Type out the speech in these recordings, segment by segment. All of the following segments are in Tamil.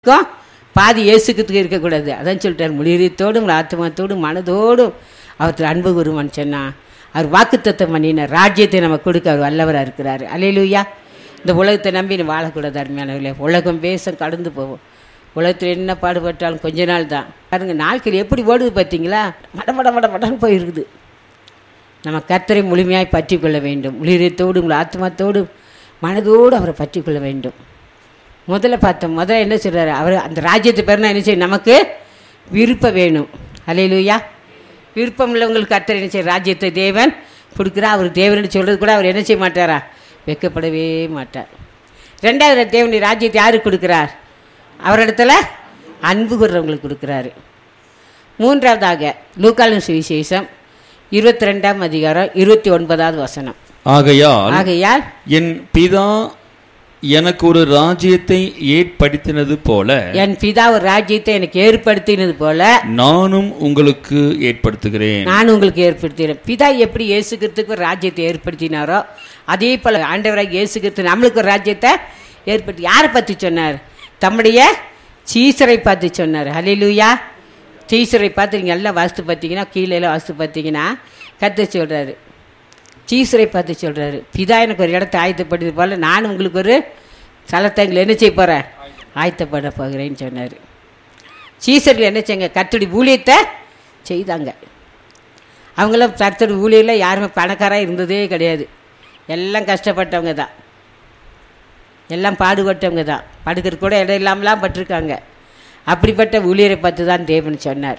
பாதி இயேசுக்கு இருக்கக்கூடாது. அதான் சொல்லிட்டார், முழுதத்தோடும் ஆத்மாத்தோடும் மனதோடும் அவர் அன்பு கூறுவான்னு சொன்னா. அவர் வாக்குத்தத்தம் பண்ணினார், ராஜ்யத்தை நம்ம கொடுக்க அவர் வல்லவராக இருக்கிறார். அல்லேலூயா. இந்த உலகத்தை நம்பி நம்ம வாழக்கூடாது அருமையானவர்களே. உலகம் பேச கடந்து போவோம். உலகத்தில் என்ன பாடுபட்டாலும் கொஞ்ச நாள் தான். பாருங்க, நாட்கள் எப்படி ஓடுது பார்த்தீங்களா? மடன்னு போயிருக்குது. நம்ம கர்த்தரை முழுமையாய் பற்றி கொள்ள வேண்டும். முழுதத்தோடும் ஆத்மாத்தோடும் மனதோடு அவரை பற்றி கொள்ள வேண்டும். முதல்ல என்ன சொல்கிறாரு? அவர் அந்த ராஜ்யத்தை பேர்னா என்ன செய்யும்? நமக்கு விருப்பம் வேணும். அல்லேலூயா. விருப்பம் உள்ளவங்களுக்கு கர்த்தர் என்ன செய்ய? ராஜ்யத்தை தேவன் கொடுக்குறா. அவர் தேவன் சொல்கிறது கூட அவர் என்ன செய்ய மாட்டாரா? வெட்கப்படவே மாட்டார். ரெண்டாவது, தேவனுடைய ராஜ்யத்தை யாருக்கு கொடுக்குறார்? அவரிடத்துல அன்பு கூறுறவங்களுக்கு கொடுக்குறாரு. மூன்றாவதாக லூக்காவின் சுவிசேஷம் 22ஆம் அதிகாரம் 29வது வசனம். ஆகையால் என் பிதா எனக்கு ஒரு ராஜ்யத்தை ஏற்படுத்தினது போல, என் பிதா ஒரு ராஜ்யத்தை எனக்கு ஏற்படுத்தினது போல நானும் உங்களுக்கு ஏற்படுத்துகிறேன். நான் உங்களுக்கு ஏற்படுத்தினேன். பிதா எப்படி இயேசு கிறிஸ்துவுக்கு ஒரு ராஜ்யத்தை ஏற்படுத்தினாரோ அதே போல ஆண்டவராக இயேசு கிறிஸ்து நம்மளுக்கு ஒரு ராஜ்யத்தை ஏற்படுத்தி. யாரை பற்றி சொன்னார்? தம்முடைய சீசரை பார்த்து சொன்னார். அல்லேலூயா. சீசரை பார்த்து நீங்கள் எல்லாம் வாஸ்து பார்த்தீங்கன்னா, கீழே எல்லாம் வாஸ்து பார்த்தீங்கன்னா கர்த்தர் சொல்கிறாரு, சீசரை பார்த்து சொல்கிறாரு, பிதா எனக்கு ஒரு இடத்தை ஆயத்தப்படுது போல் நான் உங்களுக்கு ஒரு ஸ்தலத்தை என்ன செய்ய போகிறேன்? ஆயத்தப்பட போகிறேன்னு சொன்னார். சீசர்கள் என்ன செய்யுங்க? கர்த்தருடைய ஊழியத்தை செய்தாங்க. அவங்களாம் கர்த்தருடைய ஊழியரில் யாருமே பணக்காராக இருந்ததே கிடையாது. எல்லாம் கஷ்டப்பட்டவங்க தான், எல்லாம் பாடுபட்டவங்க தான். படுக்கிற கூட இடம் இல்லாமலாம் பட்டிருக்காங்க. அப்படிப்பட்ட ஊழியரை பார்த்து தான் தேவன் சொன்னார்,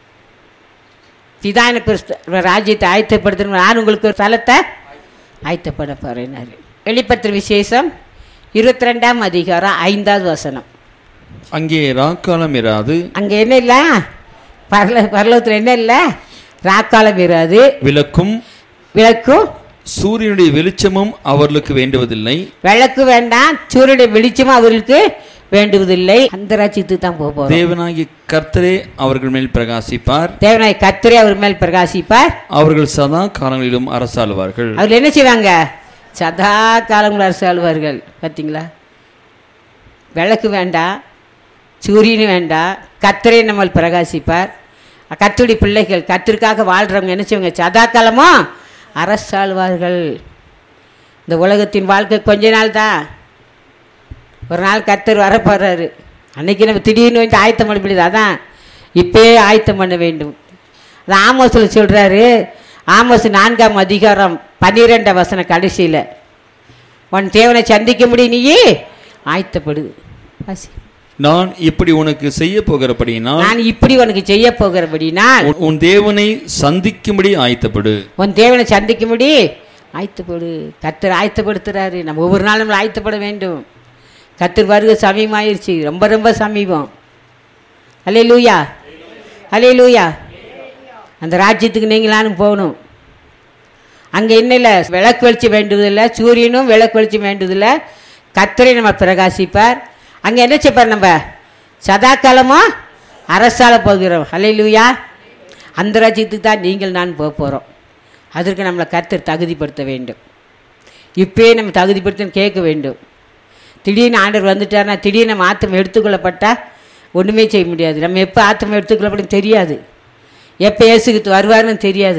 பிதா எனக்கு ஒரு ராஜ்யத்தை ஆயத்தப்படுத்தணும், நான் உங்களுக்கு ஒரு ஸ்தலத்தை ஆயத்தப்பட போகிறேன்னாரு. வெளிப்படுத்துற விசேஷம் 22ஆம் அதிகாரம் 5வது வசனம். அங்கே ராக்காலம் இராது. அங்கே என்ன இல்லை? பரலோகத்தில் என்ன இல்லை? ராக்காலம் இராது. விளக்கும் சூரியனுடைய வெளிச்சமும் அவர்களுக்கு வேண்டுவதில்லை. விளக்கு வேண்டாம், சூரியனுடைய வெளிச்சமும் அவர்களுக்கு வேண்டுவதில்லை. அந்த ராஜ்யத்துக்கு தான் போவோம். தேவனாகிய கர்த்தரே அவர்கள் மேல் பிரகாசிப்பார். தேவனாகிய கர்த்தரே அவர் மேல் பிரகாசிப்பார். அவர்கள் சதா காலங்களிலும் அரசாளுவார்கள். அவர்கள் என்ன செய்வாங்க? சதா காலங்களும் அரசாளுவார்கள். பார்த்தீங்களா? விளக்கு வேண்டாம், சூரியன் வேண்டாம், கர்த்தரே நம்ம பிரகாசிப்பார். கர்த்தருடைய பிள்ளைகள், கர்த்தருக்காக வாழ்கிறவங்க என்ன செய்வாங்க? சதா காலமும் அரசாளுவார்கள். இந்த உலகத்தின் வாழ்க்கை கொஞ்ச நாள் தான். ஒரு நாள் கர்த்தர் வரப்போறாரு. அன்னைக்கு நம்ம திடீர்னு வந்து ஆயத்தம் பண்ண முடியாது. அதான் இப்பயே ஆயத்தம் பண்ண வேண்டும். அது ஆமோஸில் சொல்கிறாரு. ஆமோஸ் 4ஆம் அதிகாரம் 12ஆம் வசனம் கடைசியில், உன் தேவனை சந்திக்க முடியும், நீயே ஆயத்தப்படுது. நான் இப்படி உனக்கு செய்ய போகிறபடினால், நான் இப்படி உனக்கு செய்ய போகிறபடினால் உன் தேவனை சந்திக்கும்படி ஆயத்தப்படு. உன் தேவனை சந்திக்கும்படி ஆயத்தப்படு. கர்த்தர் ஆயத்தப்படுத்துறாரு. நம்ம ஒவ்வொரு நாளும் நம்ம ஆயத்தப்பட வேண்டும். கர்த்தர் வருகை சமீபமாயிருச்சு, ரொம்ப ரொம்ப சமீபம். அல்லேலூயா, அல்லேலூயா. அந்த ராஜ்யத்துக்கு நீங்களானும் போகணும். அங்கே என்ன இல்லை? விளக்கு வெளிச்சம் வேண்டுவதில்லை, சூரியனும் விளக்கு வெளிச்சம் வேண்டுவதில்லை, கர்த்தரை நம்ம பிரகாசிப்பார். அங்கே என்ன செய்ப்பார்? நம்ம சதா காலமும் அரசால போகிறோம். அல்லேலூயா. அந்த ராஜ்யத்துக்கு தான் நீங்கள் நான் போக போகிறோம். அதற்கு நம்மளை கர்த்தர் தகுதிப்படுத்த வேண்டும். இப்போயே நம்ம தகுதிப்படுத்தன்னு கேட்க வேண்டும். திடீர்னு ஆண்டவர் வந்துட்டார்னா, திடீர்னு நம்ம ஆத்தம் எடுத்துக்கொள்ளப்பட்டால் ஒன்றுமே செய்ய முடியாது. நம்ம எப்போ ஆத்தம் எடுத்துக்கொள்ளப்படும் தெரியாது, எப்போ இயேசுக்கு வருவாருன்னு தெரியாது.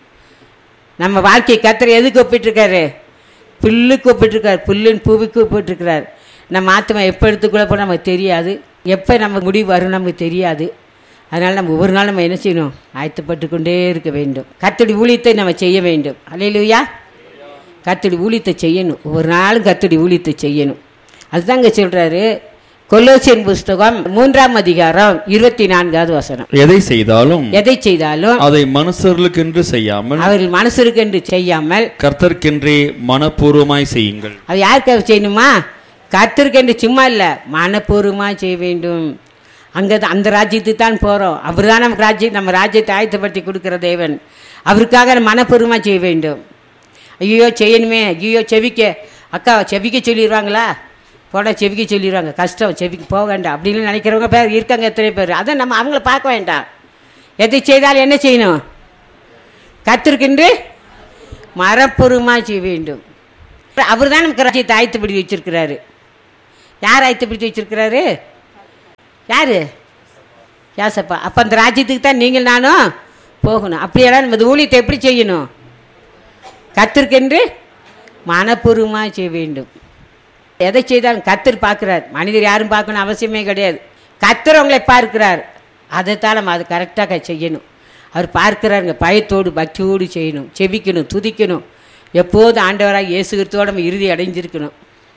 நம்ம வாழ்க்கையை கர்த்தர் எதுக்கு ஒப்பிட்டுருக்காரு? புல்லுக்கு ஒப்பிட்டுருக்காரு, புல்லுன்னு பூவுக்கு ஒப்பிட்டுருக்கிறார். நம்ம ஆத்மா எப்போ எடுத்துக்கொள்ளப்படும் நமக்கு தெரியாது, எப்போ நம்ம முடிவு வரும் நமக்கு தெரியாது. அதனால் நம்ம ஒவ்வொரு நாள் நம்ம என்ன செய்யணும்? ஆயத்தப்பட்டு கொண்டே இருக்க வேண்டும். கர்த்தருடைய ஊழியத்தை நம்ம செய்ய வேண்டும். அல்லேலூயா. கர்த்தருடைய ஊழியத்தை செய்யணும். ஒவ்வொரு நாளும் கர்த்தருடைய ஊழியத்தை செய்யணும். அதுதான் இங்கே சொல்கிறாரு. கொலோசியன் புஸ்தகம் 3ஆம் அதிகாரம் 24வது வசனம். எதை செய்தாலும் அதை மனுஷர்களுக்கென்று செய்யாமல், அவர்கள் மனுஷருக்கென்று செய்யாமல் கர்த்தருக்கென்றே மனப்பூர்வமாய் செய்யுங்கள். அது யாருக்காக செய்யணுமா? கர்த்தருக்கென்று சும்மா இல்லை, மனப்பூர்வமாக செய்ய வேண்டும். அங்கே அந்த ராஜ்யத்துக்கு தான் போகிறோம். அவர் தான் நமக்கு நம்ம ராஜ்யத்தை ஆயத்தப்படுத்தி கொடுக்குற தேவன். அவருக்காக மனப்பூர்வமாக செய்ய வேண்டும். ஐயோ செய்யணுமே, ஐயோ செவிக்க அக்கா செவிக்க சொல்லிடுவாங்களா? போட செவிக்க சொல்லிடுவாங்க, கஷ்டம், செவிக்கு போக வேண்டாம் அப்படின்னு நினைக்கிறவங்க பேர் இருக்காங்க, எத்தனை பேர். அதை நம்ம அவங்கள பார்க்க வேண்டாம். எதை செய்தாலும் என்ன செய்யணும்? கர்த்தருக்கென்று மனப்பூர்வமாக செய்ய வேண்டும். அவர் தான் நமக்கு ராஜ்யத்தை ஆயத்தப்படுத்தி வச்சிருக்கிறாரு. யார் ஆயத்தப்படுத்தி வச்சிருக்கிறாரு? யாரு? ஏசப்பா. அப்போ அந்த ராஜ்யத்துக்கு தான் நீங்கள் நானும் போகணும். அப்படியெல்லாம் நம்ம இந்த ஊழியத்தை எப்படி செய்யணும்? கர்த்தருக்கென்று மனப்பூர்வமாக செய்ய வேண்டும். எதை செய்தாலும் கர்த்தர் பார்க்குறார். மனிதர் யாரும் பார்க்கணும் அவசியமே கிடையாது. கர்த்தர் உங்களை பார்க்கிறார். அதைத்தான் நம்ம அது கரெக்டாக செய்யணும். அவர் பார்க்கிறாருங்க. பயத்தோடு பக்தியோடு செய்யணும், செபிக்கணும், துதிக்கணும். எப்போதும் ஆண்டவராக இயேசு கிறிஸ்துவோட நம்ம இறுதி அடைஞ்சிருக்கணும்.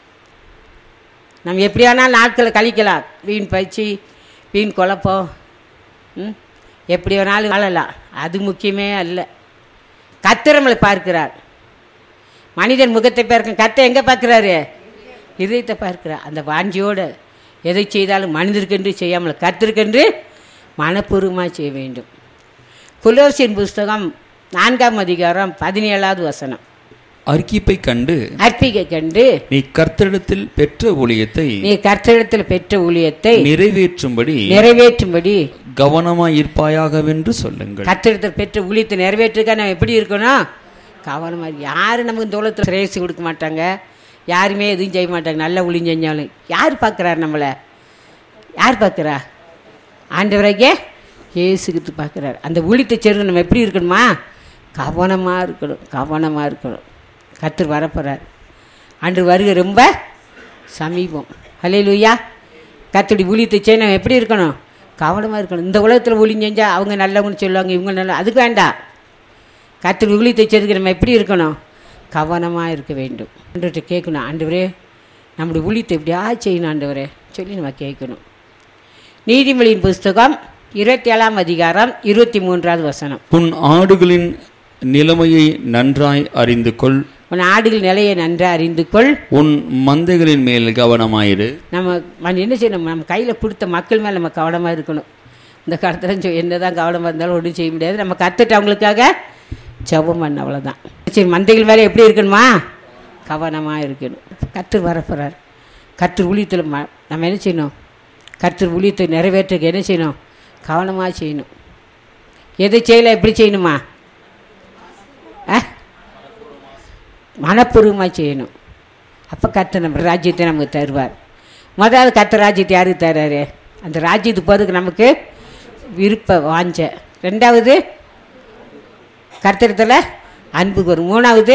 நம்ம எப்படி வேணாலும் நாட்களை கழிக்கலாம். வீண் பயிற்சி, வீண் குழப்பம், எப்படி வேணாலும் வாழலாம். அது முக்கியமே அல்ல. கர்த்தர் நம்மளை பார்க்கிறார். மனிதன் முகத்தை பார்க்க, கர்த்தர் எங்கே பார்க்குறாரு? இதயத்தை பார்க்கிறார். அந்த வாஞ்சியோடு எதை செய்தாலும் மனிதருக்கென்று செய்யாமல் கர்த்தருக்கென்று மனப்பூர்வமாக செய்ய வேண்டும். கொலோசியர் புஸ்தகம் 4ஆம் அதிகாரம் 17வது வசனம். அர்க்கிப்பை கண்டு நீ கர்த்தரிடத்தில் பெற்ற ஊழியத்தை நிறைவேற்றும்படி கவனமாய் இருப்பாயாகவென்று சொல்லுங்கள். கர்த்தரிடத்தில் பெற்ற ஊழியத்தை நிறைவேற்றுக்க நம்ம எப்படி இருக்கணும்? கவனமாக. யாரும் நமக்கு இந்த உலகத்தில் சிரேசி கொடுக்க மாட்டாங்க, யாருமே எதுவும் செய்ய மாட்டாங்க. நல்ல ஊழியம் செஞ்சாலும் யார் பார்க்குறார்? நம்மளை யார் பார்க்குறா? ஆண்டவராகிய இயேசு கிறிஸ்து பார்க்குறாரு. அந்த ஊழியத்தை செய்ய நம்ம எப்படி இருக்கணுமா? கவனமாக இருக்கணும். கர்த்தர் வரப்போகிறார். அன்று வருகை ரொம்ப சமீபம். ஹல்லேலூயா. கர்த்தருடைய ஊழியத்தை செய்ய நம்ம எப்படி இருக்கணும்? கவனமாக இருக்கணும். இந்த உலகத்தில் ஊழியம் செஞ்சால் அவங்க நல்லவங்கன்னு சொல்லுவாங்க, இவங்க நல்ல, அதுக்கு வேண்டாம். கர்த்தருடைய ஊழியத்தை செய்யறதுக்கு நம்ம எப்படி இருக்கணும்? கவனமாக இருக்க வேண்டும். ஆண்டவர்கிட்ட கேட்கணும், ஆண்டவரே நம்முடைய ஊழியத்தை எப்படியா செய்யணும் ஆண்டவரே சொல்லி நம்ம கேட்கணும். நீதிமொழியின் புஸ்தகம் 27ஆம் அதிகாரம் 23வது வசனம். உன் ஆடுகளின் நிலைமையை நன்றாய் அறிந்து கொள். உன் ஆடுகள் நிலையை நன்றாக அறிந்து கொள். உன் மந்தைகளின் மேல் கவனமாயிரு. நம்ம என்ன செய்யணும்? நம்ம கையில் கொடுத்த மக்கள் மேலே நம்ம கவனமாக இருக்கணும். இந்த காலத்தில் என்ன தான் கவனமாக இருந்தாலும் ஒன்றும் செய்ய முடியாது. நம்ம கற்றுட்டு அவங்களுக்காக ஜெபம் பண்ண, அவ்வளோதான். சரி, மந்தைகள் மேலே எப்படி இருக்கணுமா? கவனமாக இருக்கணும். கர்த்தர் வரப்போகிறார். கர்த்தர் ஊழியத்தில் நம்ம என்ன செய்யணும்? கர்த்தர் ஊழியத்தை நிறைவேற்றுக்கு என்ன செய்யணும்? கவனமாக செய்யணும். எதை செய்யலை எப்படி செய்யணுமா? மனப்பூர்வமாக செய்யணும். அப்போ கர்த்தர் நம்ம ராஜ்யத்தை நமக்கு தருவார். முதல்ல கர்த்தர் ராஜ்யத்தை யாருக்கு தர்றாரு? அந்த ராஜ்யத்துக்கு போகிறதுக்கு நமக்கு விருப்ப வாஞ்ச. ரெண்டாவது கர்த்தரத்தில் அன்பு வரும். மூணாவது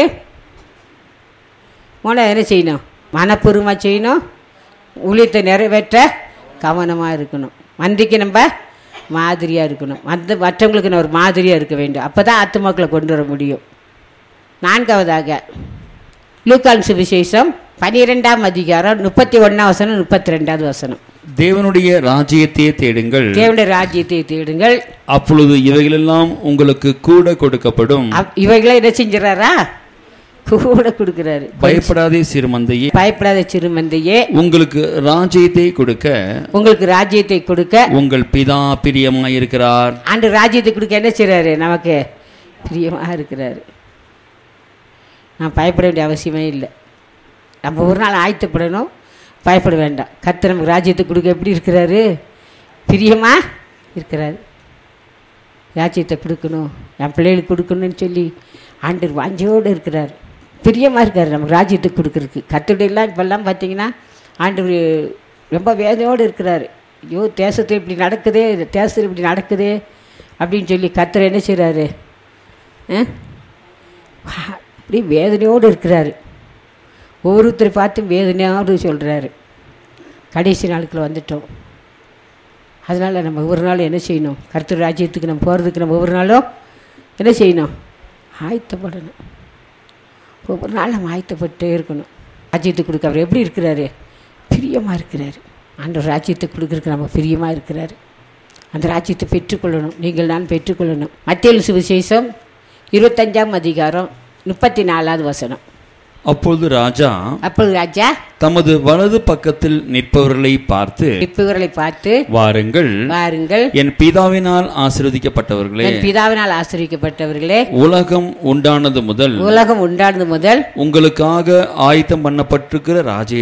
என்ன செய்யணும்? மனப்பூர்வமாக செய்யணும். ஊழியத்தை நிறைவேற்ற கவனமாக இருக்கணும். மந்திக்கு நம்ம மாதிரியாக இருக்கணும். மற்றவங்களுக்கு நம்ம ஒரு மாதிரியாக இருக்க வேண்டும். அப்போ தான் ஆத்துமாக்களை கொண்டு வர முடியும். நான்காவதாக லூக்கான் சுவிசேஷம் 12ஆம் அதிகாரம் 31ஆம் வசனம் 32வது வசனம். தேவனுடைய ராஜ்யத்தையே தேடுங்கள். தேவனுடைய ராஜ்யத்தை தேடுங்கள், அப்பொழுது இவைகளெல்லாம் உங்களுக்கு கூட கொடுக்கப்படும். இவைகளை என்ன செஞ்சாரா? கூட கொடுக்கிறாரு. பயப்படாதே சிறுமந்தையே, பயப்படாத சிறுமந்தையே, உங்களுக்கு ராஜ்யத்தை கொடுக்க உங்கள் பிதா பிரியமாக இருக்கிறார். ஆண்டு ராஜ்யத்தை கொடுக்க என்ன செய்றாரு? நமக்கு பிரியமாக இருக்கிறாரு. நான் பயப்பட வேண்டிய அவசியமே இல்லை. நம்ம ஒரு நாள் ஆயத்தப்படணும், பயப்பட வேண்டாம். கர்த்தர் நமக்கு ராஜ்யத்தை கொடுக்க எப்படி இருக்கிறாரு? பிரியமாக இருக்கிறாரு. ராஜ்யத்தை கொடுக்கணும், என் பிள்ளைகளுக்கு கொடுக்கணும்னு சொல்லி ஆண்டவர் வாஞ்சையோடு இருக்கிறார். பிரியமாக இருக்கார் நமக்கு ராஜ்யத்தை கொடுக்குறதுக்கு. கர்த்தருடையெல்லாம் இப்போல்லாம் பார்த்தீங்கன்னா ஆண்டவர் ரொம்ப வேதனையோடு இருக்கிறார். ஐயோ, தேசத்தில் இப்படி நடக்குதே அப்படின்னு சொல்லி கர்த்தர் என்ன செய்கிறாரு? அப்படி வேதனையோடு இருக்கிறாரு. ஒவ்வொருத்தரை பார்த்து வேதனையோடு சொல்கிறாரு. கடைசி நாளுக்குள்ள வந்துட்டோம். அதனால் நம்ம ஒவ்வொரு நாளும் என்ன செய்யணும்? கர்த்தர் ராஜ்யத்துக்கு நம்ம போகிறதுக்கு நம்ம ஒவ்வொரு நாளும் என்ன செய்யணும்? ஆயத்தப்படணும். ஒவ்வொரு நாள் நம்ம ஆயத்தப்பட்டே இருக்கணும். ராஜ்யத்துக்கு கொடுக்க அவர் எப்படி இருக்கிறாரு? பிரியமாக இருக்கிறாரு. ஆண்டவர் ராஜ்யத்தை கொடுக்குறதுக்கு நம்ம பிரியமாக இருக்கிறாரு. அந்த ராஜ்யத்தை பெற்றுக்கொள்ளணும். நீங்கள் நான் பெற்றுக்கொள்ளணும். மத்தேயு சுவிசேஷம் 25ஆம் அதிகாரம் 34வது வசனம். அப்பொழுது ராஜா தமது வலது பக்கத்தில் நிற்பவர்களை பார்த்து வாருங்கள், என் பிதாவினால் ஆசீர்வதிக்கப்பட்டவர்களே, உலகம் உண்டானது முதல் உங்களுக்காக ஆயத்தம் பண்ணப்பட்டிருக்கிற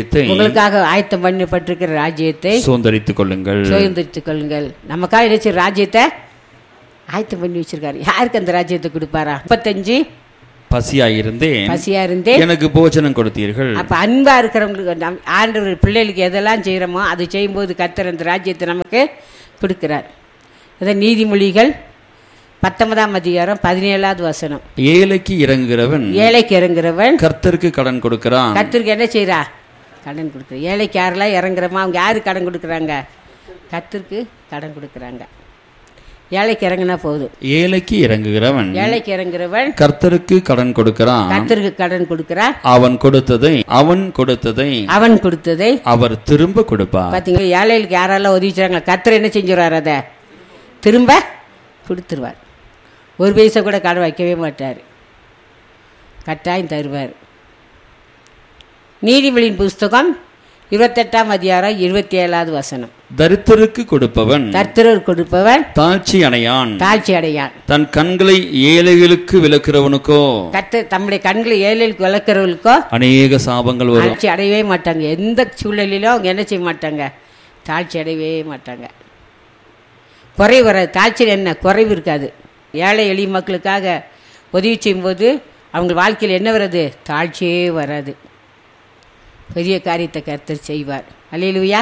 ராஜ்யத்தை சுதந்தரித்துக் கொள்ளுங்கள். நமக்காக நினைச்ச ராஜ்யத்தை ஆயத்தம் பண்ணி வச்சிருக்காரு. யாருக்கு அந்த ராஜ்யத்தை கொடுப்பாரா? பசியாயிருந்தேன், பசியா இருந்தேன், எனக்கு போஜனம் கொடுத்தீர்கள். அப்ப அன்பா இருக்கிறவங்களுக்கு ஆண்டவர் பிள்ளைகளுக்கு எதெல்லாம் செய்யறோமோ அது செய்யும்போது கர்த்தர் அந்த ராஜ்யத்தை நமக்கு கொடுக்கிறார். அதான் நீதிமொழிகள் 19ஆம் அதிகாரம் 17வது வசனம். ஏழைக்கு இறங்குகிறவன், ஏழைக்கு இறங்குறவன் கர்த்தருக்கு கடன் கொடுக்கிறான். கர்த்தருக்கு என்ன செய்யறா? கடன் கொடுக்குற. ஏழைக்கு யாரெல்லாம் இறங்குறமா அவங்க யாரு கடன் கொடுக்குறாங்க? கர்த்தருக்கு கடன் கொடுக்குறாங்க. ஏழைக்கு இறங்குனா போதும். ஏழைக்கு இறங்குகிறவன், ஏழைக்கு இறங்குறவன் கர்த்தருக்கு கடன் கொடுக்கிறான். கர்த்தருக்கு கடன் கொடுக்கிறான். அவன் கொடுத்ததை அவர் திரும்ப கொடுப்பார். பாத்தீங்களா, ஏழைகளுக்கு யாரெல்லாம் உதவி செய்றாங்க, கர்த்தர் என்ன செஞ்சுருவார்? அதை திரும்ப கொடுத்துருவார். ஒரு பைசா கூட கடன் வைக்கவே மாட்டார், கட்டாயம் தருவார். நீதிமொழியின் புஸ்தகம் 28ஆம் அதிகாரம் 27வது வசனம். தரித்திரருக்கு கொடுப்பவன், தரித்திரர் கொடுப்பவன் தாழ்ச்சி அடையான். தன் கண்களை ஏழைகளுக்கு விலக்கிறவனுக்கோ, கர்த்தர் தம்முடைய கண்களை ஏழைகளுக்கு விலக்கிறவர்களுக்கோ அநேக சாபங்கள் வரும். தாழ்ச்சி அடையவே மாட்டாங்க. எந்த சூழ்நிலையிலும் அவங்க என்ன செய்ய மாட்டாங்க? தாழ்ச்சி அடையவே மாட்டாங்க. குறைவு வராது. தாழ்ச்சியில் என்ன குறைவு இருக்காது. ஏழை எளிய மக்களுக்காக உதவி செய்யும்போது அவங்க வாழ்க்கையில் என்ன வராது? தாழ்ச்சியே வராது. பெரிய காரியத்தை கர்த்தர் செய்வார். அல்லேலூயா.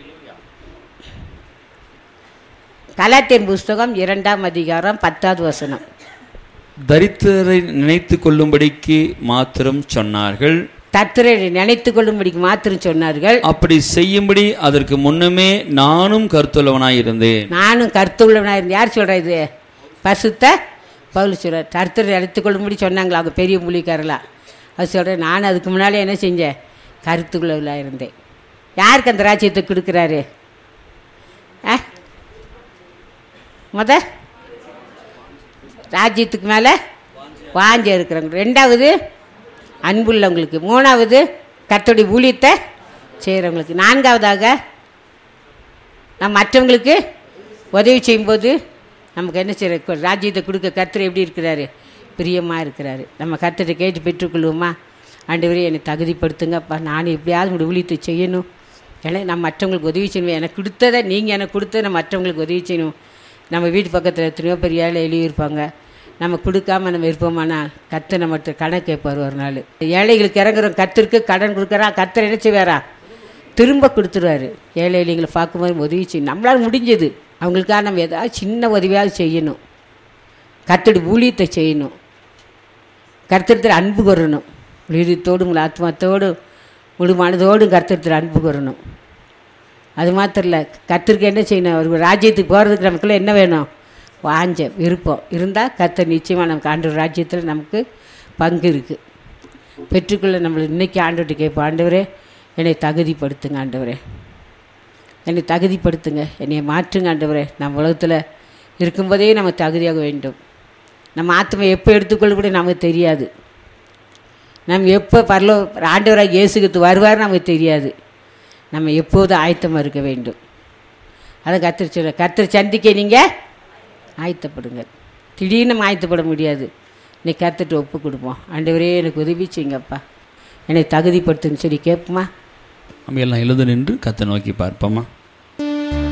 கலாத்தியர் புஸ்தகம் 2ஆம் அதிகாரம் 10வது வசனம். தரித்திரரை நினைத்து கொள்ளும்படிக்கு மாத்திரம் சொன்னார்கள். தரித்திரரை நினைத்து கொள்ளும்படிக்கு மாத்திரம் சொன்னார்கள். அப்படி செய்யும்படி அதற்கு முன்னமே நானும் கருத்துள்ளவனாய் இருந்தேன். யார் சொல்ற? இது பரிசுத்த பவுல் சொல்றார். தரித்திரரை நினைத்து கொள்ளும்படி சொன்னாங்களா அவங்க பெரிய மூலிக்காரலாம். அது சொல்கிறேன், நான் அதுக்கு முன்னாலே என்ன செஞ்சேன்? கருத்துக்குள்ளவளாக இருந்தேன். யாருக்கு அந்த ராஜ்யத்தை கொடுக்குறாரு? ராஜ்யத்துக்கு மேலே வாஞ்ச இருக்கிறவங்க, 2வது அன்புள்ளவங்களுக்கு, 3வது கர்த்தருடைய ஊழியத்தை செய்கிறவங்களுக்கு, 4வதாக நம்ம மற்றவங்களுக்கு உதவி செய்யும்போது நமக்கு என்ன செய்கிற ராஜ்யத்தை கொடுக்க கர்த்தர் எப்படி இருக்கிறாரு? பிரியமாக இருக்கிறாரு. நம்ம கர்த்தரை கேட்டு பெற்றுக்கொள்வோமா? ஆண்டவரே என்னை தகுதிப்படுத்துங்கப்பா, நான் எப்படியாவது உங்களுடைய ஊழியத்தை செய்யணும், ஏன்னா நான் மற்றவங்களுக்கு உதவி செய்யணும், எனக்கு கொடுத்ததை நீங்கள் எனக்கு கொடுத்ததை நான் மற்றவங்களுக்கு உதவி செய்யணும். நம்ம வீட்டு பக்கத்தில் எத்தனையோ பெரிய ஏழை எழுதியிருப்பாங்க, நம்ம கொடுக்காம நம்ம இருப்போமானா கர்த்தர் நம்மகிட்ட கடன் கேட்பார் ஒரு நாள். ஏழைகளுக்கு இறங்குறோம், கர்த்தருக்கு கடன் கொடுக்குறா, கர்த்தர் என்ன செய்வாரா? திரும்ப கொடுத்துருவாரு. ஏழை எளிங்களை பார்க்கும்போது உதவி செய்யணும். நம்மளால் முடிஞ்சது அவங்களுக்காக நம்ம ஏதாவது சின்ன உதவியாவது செய்யணும். கர்த்தருடைய ஊழியத்தை செய்யணும். கர்த்தர் அன்பு கூறணும். உயிரத்தோடு உங்கள் ஆத்மாத்தோடு முழு மனதோடு கர்த்தர் அன்பு கூறணும். அது மாத்திரம் இல்லை, கர்த்தருக்கு என்ன செய்யணும்? ஒரு ராஜ்யத்துக்கு போகிறதுக்கு நமக்குள்ள என்ன வேணும்? வாஞ்ச விருப்பம் இருந்தால் கர்த்தர் நிச்சயமாக நமக்கு ஆண்டவர் ராஜ்யத்தில் நமக்கு பங்கு இருக்குது. பெற்றுக்குள்ளே நம்மளை இன்றைக்கி ஆண்டவர்கிட்ட கேட்போம், ஆண்டவரே என்னை தகுதிப்படுத்துங்க, ஆண்டவரே என்னை தகுதிப்படுத்துங்க, என்னை மாற்றுங்க ஆண்டவரே. நம்ம உலகத்தில் இருக்கும்போதே நம்ம தகுதியாக வேண்டும். நம்ம ஆத்மா எப்போ எடுத்துக்கொள்ள கூட நமக்கு தெரியாது. நம்ம எப்போ ஆண்டவராக இயேசுக்கு வருவார் நமக்கு தெரியாது. நம்ம எப்போதும் ஆயத்தமாக இருக்க வேண்டும். அதை கர்த்தர் சொல்ல, கர்த்தர் சந்திக்க நீங்கள் ஆயத்தப்படுங்க. திடீர்னு நம்ம ஆயத்தப்பட முடியாது. இன்னைக்கு கர்த்தர்கிட்ட ஒப்பு கொடுப்போம். ஆண்டவரே எனக்கு உதவி செய்யுங்கப்பா, என்னை தகுதிப்படுத்துன்னு சொல்லி கேட்போமா? நம்ம எல்லாம் எழுந்து நின்று கர்த்தரை நோக்கி பார்ப்போமா?